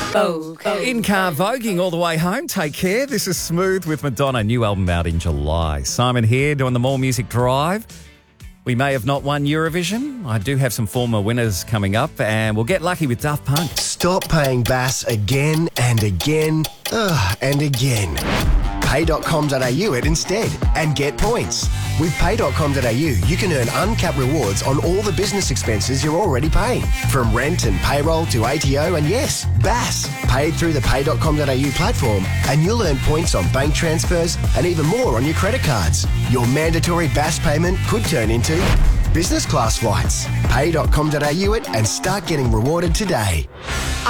In-car voguing all the way home. Take care. This is Smooth with Madonna. New album out in July. Simon here doing the More Music Drive. We may have not won Eurovision. I do have some former winners coming up, and we'll get lucky with Daft Punk. Stop paying Bass again and again and again. Pay.com.au it instead and get points. With Pay.com.au, you can earn uncapped rewards on all the business expenses you're already paying. From rent and payroll to ATO and yes, Bass. Paid through the Pay.com.au platform and you'll earn points on bank transfers and even more on your credit cards. Your mandatory Bass payment could turn into business class flights. Pay.com.au it and start getting rewarded today.